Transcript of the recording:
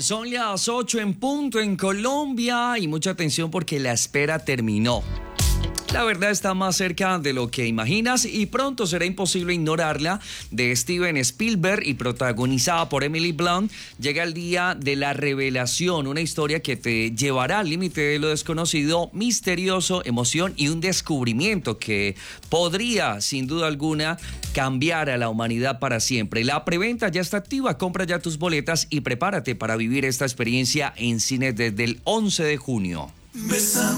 Son las 8 en punto en Colombia y mucha atención porque la espera terminó. La verdad está más cerca de lo que imaginas y pronto será imposible ignorarla. De Steven Spielberg y protagonizada por Emily Blunt, llega el día de la revelación, una historia que te llevará al límite de lo desconocido, misterioso, emoción y un descubrimiento que podría, sin duda alguna, cambiar a la humanidad para siempre. La preventa ya está activa, compra ya tus boletas y prepárate para vivir esta experiencia en cine desde el 11 de junio.